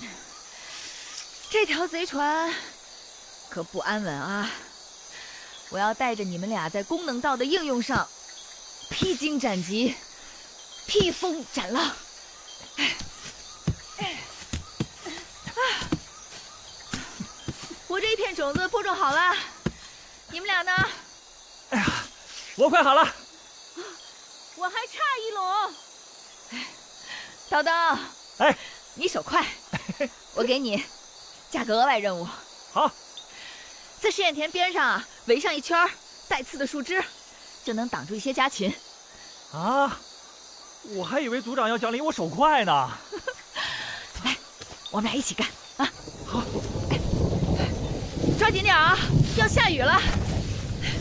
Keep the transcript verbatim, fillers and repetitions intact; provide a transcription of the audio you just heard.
这条贼船可不安稳啊！我要带着你们俩在功能道的应用上披荆斩棘、披风斩浪。哎哎啊！我这一片种子播种好了，你们俩呢？ 哎呀，我快好了， 我还差一垄。哎，叨叨， 哎， 你手快，我给你加个额外任务。 好， 在试验田边上啊围上一圈带刺的树枝，就能挡住一些家禽。 啊，我还以为组长要奖励我手快呢。 来，我们俩一起干啊！ 好， 哎，抓紧点啊，要下雨了。